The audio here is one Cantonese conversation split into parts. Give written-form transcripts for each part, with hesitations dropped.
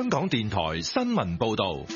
香港電台新聞報道。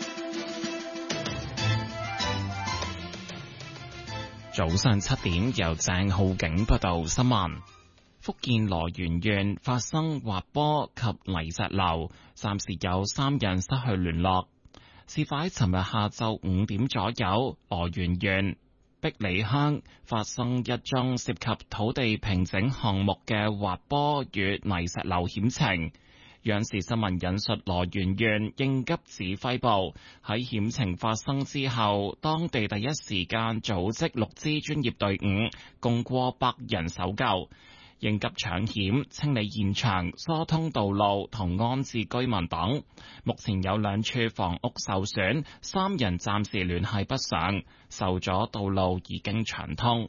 早上7點，由鄭浩景報道新聞。福建羅源縣發生滑坡及泥石流，暫時有3人失去聯絡。事發喺尋日下晝5點左右，羅源縣碧里鄉發生一宗涉及土地平整項目嘅滑坡與泥石流險情。央視新聞引述羅源縣應急指揮部喺險情發生之後，當地第一時間組織6支專業隊伍，共過百人搜救、應急搶險、清理現場、疏通道路同安置居民等。目前有2處房屋受損，3人暫時聯繫不上，受阻道路已經暢通。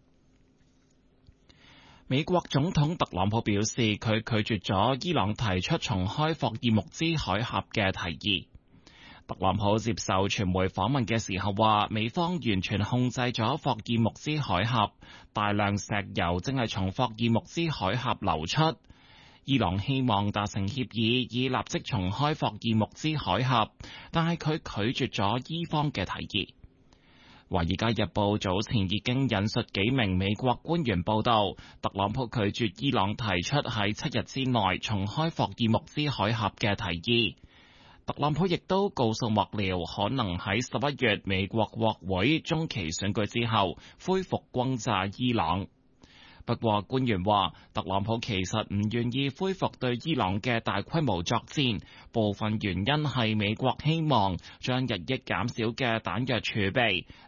美國總統特朗普表示，佢拒絕咗伊朗提出重開霍爾木茲海峽嘅提議。特朗普接受傳媒訪問嘅時候話，美方完全控制咗霍爾木茲海峽，大量石油正係從霍爾木茲海峽流出。伊朗希望達成協議，以立即重開霍爾木茲海峽，但係佢拒絕咗伊方嘅提議。《華爾街日報》早前已經引述幾名美國官員報道，特朗普拒絕伊朗提出喺7日之內重開霍爾木茲海峽嘅提議。特朗普亦都告訴幕僚，可能喺11月美國國會中期選舉之後恢復轟炸伊朗。不過官員話，特朗普其實唔願意恢復對伊朗嘅大規模作戰，部分原因係美國希望將日益減少嘅彈藥儲備